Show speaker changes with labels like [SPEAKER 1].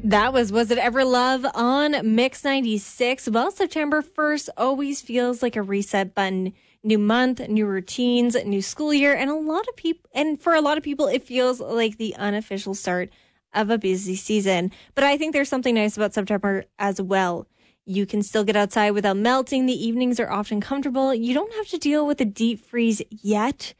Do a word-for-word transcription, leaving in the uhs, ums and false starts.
[SPEAKER 1] That was Was It Ever Love on Mix ninety-six. Well, September first always feels like a reset button. New month, new routines, new school year, and a lot of people, and for a lot of people, it feels like the unofficial start of a busy season. But I think there's something nice about September as well. You can still get outside without melting. The evenings are often comfortable. You don't have to deal with a deep freeze yet.